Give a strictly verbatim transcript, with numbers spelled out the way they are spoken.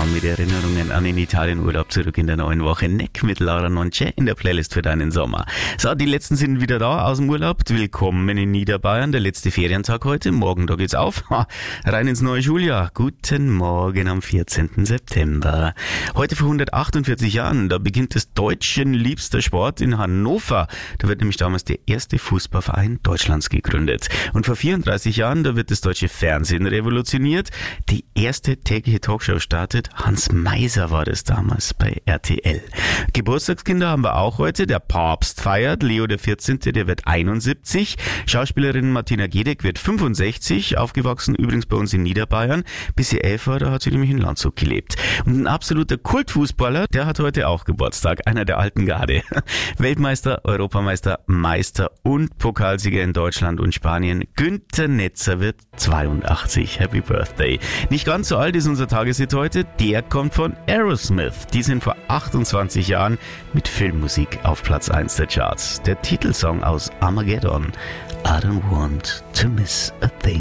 schauen mit Erinnerungen an den Italienurlaub zurück in der neuen Woche. Neck mit Laura Nonce in der Playlist für deinen Sommer. So, die letzten sind wieder da aus dem Urlaub. Willkommen in Niederbayern. Der letzte Ferientag heute. Morgen, da geht's auf. Ha, rein ins neue Schuljahr. Guten Morgen am vierzehnten September. Heute vor hundertachtundvierzig Jahren, da beginnt das deutschen liebster Sport in Hannover. Da wird nämlich damals der erste Fußballverein Deutschlands gegründet. Und vor vierunddreißig Jahren, da wird das deutsche Fernsehen revolutioniert. Die erste tägliche Talkshow startet. Hans Meiser war das damals bei R T L. Geburtstagskinder haben wir auch heute. Der Papst feiert. Leo der vierzehnte, der wird einundsiebzig. Schauspielerin Martina Gedeck wird fünfundsechzig. Aufgewachsen übrigens bei uns in Niederbayern. Bis sie elf war, da hat sie nämlich in Landshut gelebt. Und ein absoluter Kultfußballer, der hat heute auch Geburtstag. Einer der alten Garde. Weltmeister, Europameister, Meister und Pokalsieger in Deutschland und Spanien. Günther Netzer wird zweiundachtzig. Happy Birthday. Nicht ganz so alt ist unser Tageshit heute. Der kommt von Aerosmith. Die sind vor achtundzwanzig Jahren mit Filmmusik auf Platz eins der Charts. Der Titelsong aus Armageddon. I don't want to miss a thing.